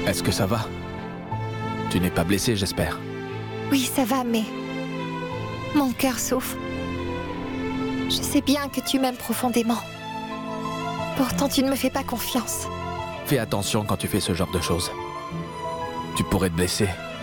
Est-ce que ça va? Tu n'es pas blessé, j'espère. Oui, ça va, mais... mon cœur souffre. Je sais bien que tu m'aimes profondément. Pourtant, tu ne me fais pas confiance. Fais attention quand tu fais ce genre de choses. Tu pourrais te blesser.